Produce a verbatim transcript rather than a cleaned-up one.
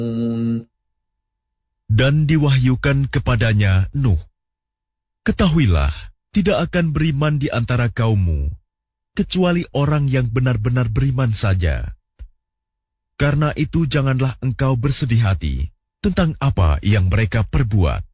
Dan diwahyukan kepadanya Nuh, ketahuilah, tidak akan beriman di antara kaummu, kecuali orang yang benar-benar beriman saja. Karena itu janganlah engkau bersedih hati tentang apa yang mereka perbuat.